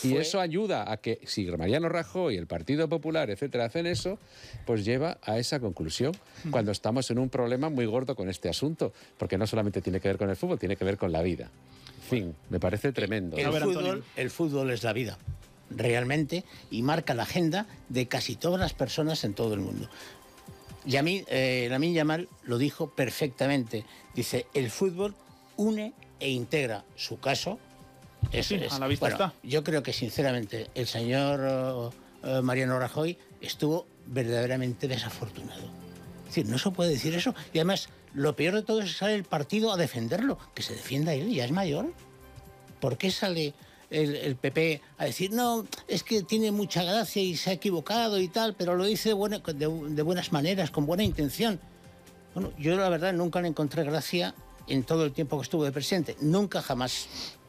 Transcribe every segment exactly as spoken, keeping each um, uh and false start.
Fue... Y eso ayuda a que, si Mariano Rajoy, el Partido Popular, etcétera, hacen eso, pues lleva a esa conclusión cuando estamos en un problema muy gordo con este asunto, porque no solamente tiene que ver con el fútbol, tiene que ver con la vida. En fin, me parece tremendo. El, fútbol, el fútbol es la vida, realmente, y marca la agenda de casi todas las personas en todo el mundo. Yamin, eh, Lamine Yamal lo dijo perfectamente. Dice, el fútbol une e integra. Su caso es... Sí, es a la vista bueno, está. Yo creo que, sinceramente, el señor uh, Mariano Rajoy estuvo verdaderamente desafortunado. Es decir, no se puede decir eso. Y además, lo peor de todo es que sale el partido a defenderlo. Que se defienda él, ya es mayor. ¿Por qué sale el, el P P a decir, no, es que tiene mucha gracia y se ha equivocado y tal, pero lo dice de, buena, de, de buenas maneras, con buena intención? Bueno, yo la verdad nunca le encontré gracia en todo el tiempo que estuvo de presidente. Nunca, jamás.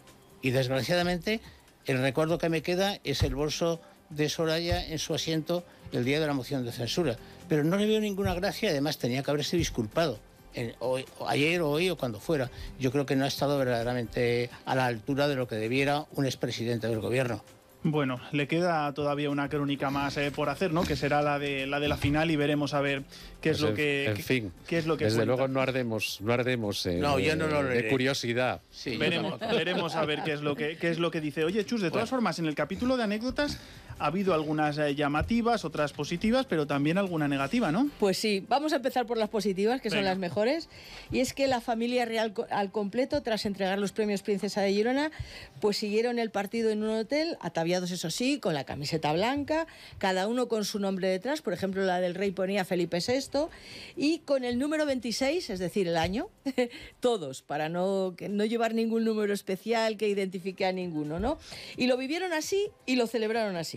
Y desgraciadamente, el recuerdo que me queda es el bolso de Soraya en su asiento el día de la moción de censura. Pero no le veo ninguna gracia, además tenía que haberse disculpado. En, hoy, ayer o hoy o cuando fuera. Yo creo que no ha estado verdaderamente a la altura de lo que debiera un expresidente del gobierno. Bueno, le queda todavía una crónica más eh, por hacer, ¿no? Que será la de la de la final y veremos a ver qué es pues lo en, que en fin, qué es lo que desde cuenta. luego no ardemos, no ardemos eh, no, yo no lo de curiosidad. Sí, veremos, veremos a ver qué es lo que qué es lo que dice. Oye, Chus, de todas bueno. formas, en el capítulo de anécdotas ha habido algunas eh, llamativas, otras positivas, pero también alguna negativa, ¿no? Pues sí, vamos a empezar por las positivas, que Venga. son las mejores. Y es que la familia real al completo, tras entregar los premios Princesa de Girona, pues siguieron el partido en un hotel, ataviados eso sí, con la camiseta blanca, cada uno con su nombre detrás. Por ejemplo, la del rey ponía Felipe sexto, y con el número veintiséis, es decir, el año, todos, para no, no llevar ningún número especial que identifique a ninguno, ¿no? Y lo vivieron así y lo celebraron así.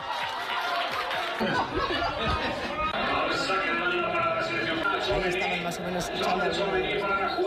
Ahí estaban más o menos escuchando algo.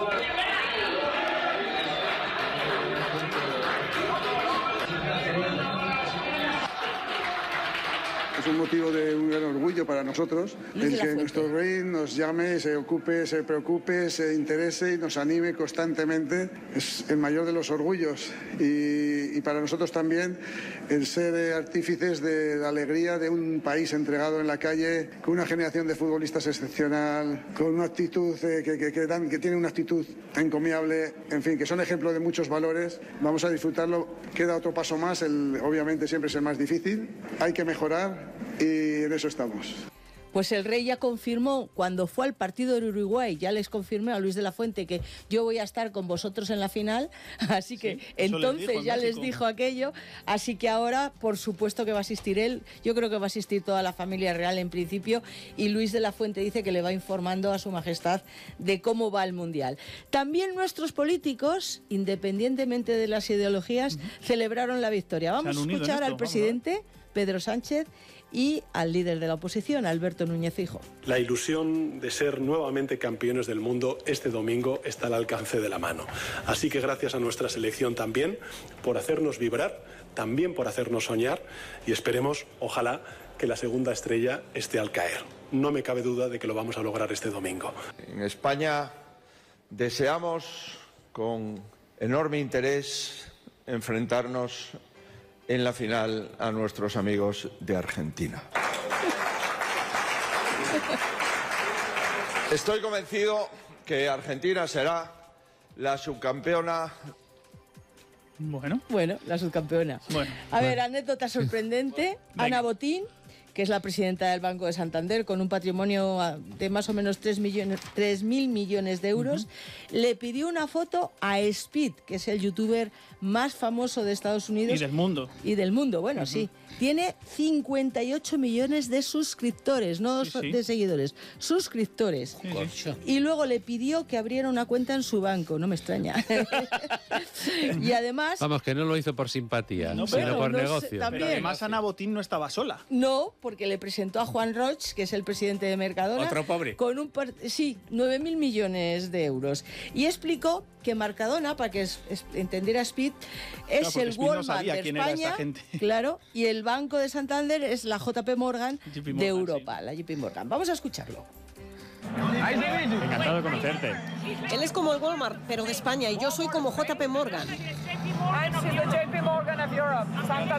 Es un motivo de un gran orgullo para nosotros el que nuestro rey nos llame, se ocupe, se preocupe, se interese y nos anime constantemente. Es el mayor de los orgullos y, y para nosotros también el ser artífices de la alegría de un país entregado en la calle, con una generación de futbolistas excepcional, con una actitud eh, que, que, que, dan, que tiene una actitud encomiable, en fin, que son ejemplos de muchos valores. Vamos a disfrutarlo. Queda otro paso más, el, obviamente siempre es el más difícil. Hay que mejorar y en eso estamos. Pues el rey ya confirmó, cuando fue al partido de Uruguay, ya les confirmé a Luis de la Fuente que yo voy a estar con vosotros en la final, así que sí, entonces les dijo, ya les dijo aquello, así que ahora por supuesto que va a asistir él, yo creo que va a asistir toda la familia real en principio, y Luis de la Fuente dice que le va informando a su majestad de cómo va el Mundial. También nuestros políticos, independientemente de las ideologías, uh-huh. celebraron la victoria. Vamos a escuchar al presidente Pedro Sánchez y al líder de la oposición, Alberto Núñez Feijóo. La ilusión de ser nuevamente campeones del mundo este domingo está al alcance de la mano. Así que gracias a nuestra selección también por hacernos vibrar, también por hacernos soñar, y esperemos, ojalá, que la segunda estrella esté al caer. No me cabe duda de que lo vamos a lograr este domingo. En España deseamos con enorme interés enfrentarnos en la final a nuestros amigos de Argentina. Estoy convencido que Argentina será la subcampeona. Bueno. Bueno, la subcampeona. Bueno. A ver, bueno. anécdota sorprendente. Ana Botín, que es la presidenta del Banco de Santander, con un patrimonio de más o menos tres mil millones de euros, uh-huh. le pidió una foto a Speed, que es el youtuber más famoso de Estados Unidos. Y del mundo. Y del mundo, bueno, uh-huh. sí. Tiene cincuenta y ocho millones de suscriptores, no sí, sí. de seguidores, suscriptores. Sí, sí. Y luego le pidió que abriera una cuenta en su banco, no me extraña. Y además... Vamos, que no lo hizo por simpatía, no, sino por no negocio. Sé, también. Pero además Ana Botín no estaba sola. No, porque le presentó a Juan Roig, que es el presidente de Mercadona. Otro pobre. Con un par... Sí, nueve mil millones de euros. Y explicó que Mercadona, para que es, es, entendiera Speed, es claro, el Speed Walmart no sabía de quién España, era esta gente. Claro, y el Banco de Santander es la J P Morgan, J P Morgan de Europa, sí. la J P Morgan. Vamos a escucharlo. Encantado de conocerte. Él es como el Walmart, pero de España, y yo soy como J P Morgan.